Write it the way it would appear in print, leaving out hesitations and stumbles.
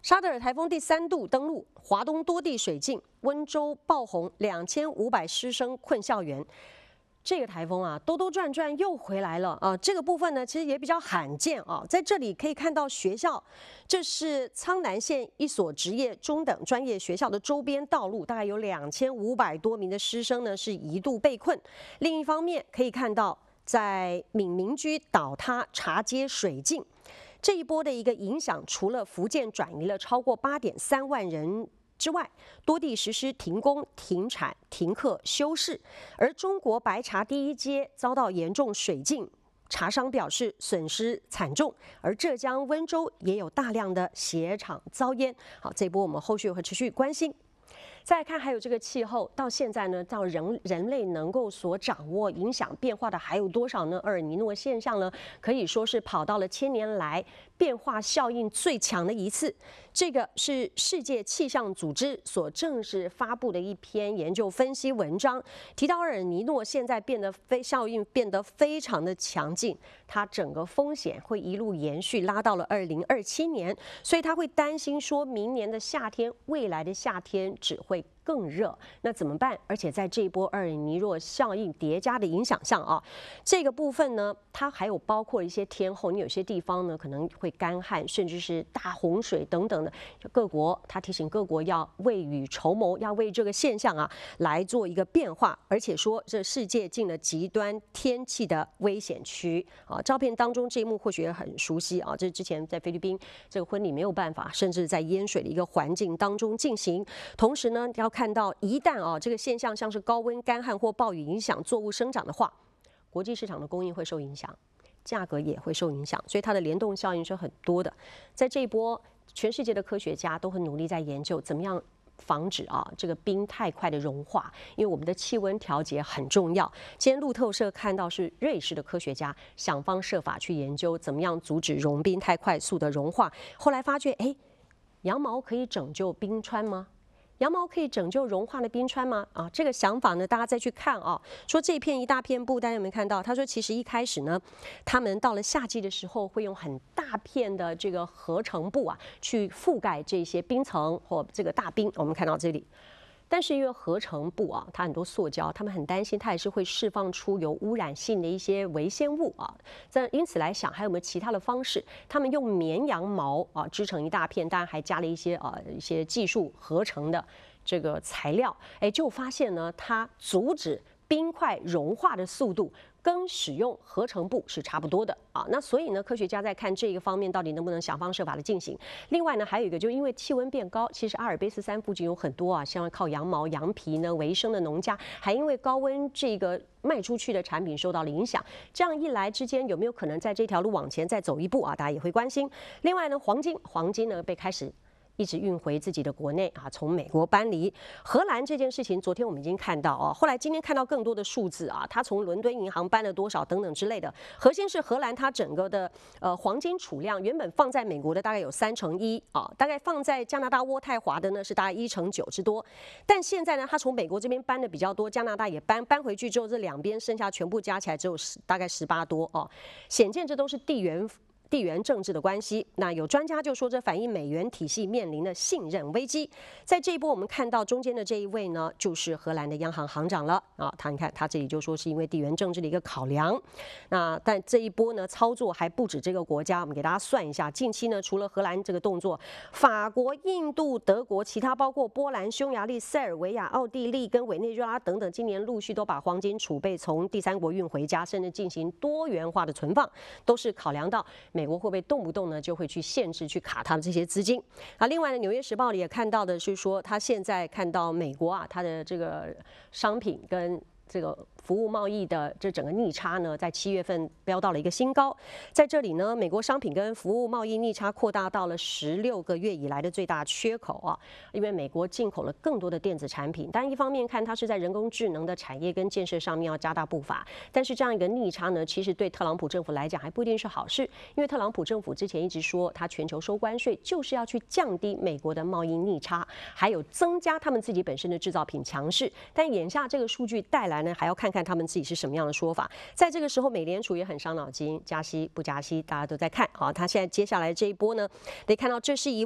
沙德尔台风第3度登陆，华东多地水浸，温州爆洪，2500师生困校园。这个台风啊，兜兜转转又回来了啊！这个部分呢，其实也比较罕见啊。在这里可以看到学校，这是苍南县一所职业中等专业学校的周边道路，大概有2500多名的师生呢是一度被困。另一方面，可以看到在闽民居倒塌、茶街水浸。这一波的一个影响，除了福建转移了超过8.3万人之外，多地实施停工、停产、停课、休市。而中国白茶第一街遭到严重水浸，茶商表示损失惨重。而浙江温州也有大量的鞋厂遭淹。好，这一波我们后续会持续关心。再来看，还有这个气候，到现在呢，到人类能够所掌握影响变化的还有多少呢？厄尔尼诺现象呢，可以说是跑到了1000年来变化效应最强的一次。这个是世界气象组织所正式发布的一篇研究分析文章，提到厄尔尼诺现在效应变得非常的强劲，它整个风险会一路延续拉到了2027年，所以他会担心说明年的夏天，未来的夏天只会更热，那怎么办？而且在这一波厄尔尼诺效应叠加的影响下啊，这个部分呢，它还有包括一些天候，你有些地方呢可能会干旱，甚至是大洪水等等的。各国他提醒各国要未雨绸缪，要为这个现象啊来做一个变化，而且说这世界进了极端天气的危险区啊。照片当中这一幕或许也很熟悉啊，这是之前在菲律宾这个婚礼没有办法，甚至在淹水的一个环境当中进行。同时呢，要看到一旦啊这个现象像是高温、干旱或暴雨影响作物生长的话，国际市场的供应会受影响，价格也会受影响，所以它的联动效应是很多的。在这一波，全世界的科学家都很努力在研究怎么样防止这个冰太快的融化，因为我们的气温调节很重要。今天路透社看到是瑞士的科学家想方设法去研究怎么样阻止融冰太快速的融化，后来发觉，羊毛可以拯救冰川吗？羊毛可以拯救融化的冰川吗？啊，这个想法呢，大家再去看啊。说这片一大片布，大家有没有看到？他说，其实一开始呢，他们到了夏季的时候，会用很大片的这个合成布啊，去覆盖这些冰层或这个大冰。我们看到这里。但是因为合成布啊，它很多塑胶，他们很担心它也是会释放出有污染性的一些微生物啊。因此来想，还有没有其他的方式？他们用绵羊毛啊织成一大片，当然还加了一些技术合成的这个材料，就发现呢，它阻止冰块融化的速度跟使用合成布是差不多的啊。那所以呢，科学家在看这个方面到底能不能想方设法的进行。另外呢，还有一个，就因为气温变高，其实阿尔卑斯山附近有很多像靠羊毛、羊皮呢为生的农家，还因为高温这个卖出去的产品受到了影响。这样一来之间，有没有可能在这条路往前再走一步啊？大家也会关心。另外呢，黄金呢被开始一直运回自己的国内啊，从美国搬离荷兰这件事情，昨天我们已经看到啊，后来今天看到更多的数字啊，它从伦敦银行搬了多少等等之类的。核心是荷兰它整个的黄金储量原本放在美国的大概有1/3啊，大概放在加拿大渥太华的呢是大概1/9之多。但现在呢，它从美国这边搬的比较多，加拿大也搬回去之后，这两边剩下全部加起来只有大概18多哦，显见这都是地缘政治的关系。那有专家就说，这反映美元体系面临的信任危机。在这一波，我们看到中间的这一位呢，就是荷兰的央行行长了啊。你看他这里就说是因为地缘政治的一个考量。那但这一波呢，操作还不止这个国家，我们给大家算一下，近期呢，除了荷兰这个动作，法国、印度、德国，其他包括波兰、匈牙利、塞尔维亚、奥地利跟委内瑞拉等等，今年陆续都把黄金储备从第三国运回家，甚至进行多元化的存放，都是考量到美国会不会动不动呢就会去限制、去卡他的这些资金啊？另外呢，《纽约时报》里也看到的是说，他现在看到美国啊，它的这个商品跟这个服务贸易的这整个逆差呢，在7月份飙到了一个新高。在这里呢，美国商品跟服务贸易逆差扩大到了16个月以来的最大缺口啊！因为美国进口了更多的电子产品，但一方面看它是在人工智能的产业跟建设上面要加大步伐，但是这样一个逆差呢，其实对特朗普政府来讲还不一定是好事，因为特朗普政府之前一直说，他全球收关税就是要去降低美国的贸易逆差，还有增加他们自己本身的制造品强势。但眼下这个数据带来呢，还要看看他们自己是什么样的说法。在这个时候，美联储也很伤脑筋，加息不加息，大家都在看。好，他现在接下来这一波呢，得看到这是一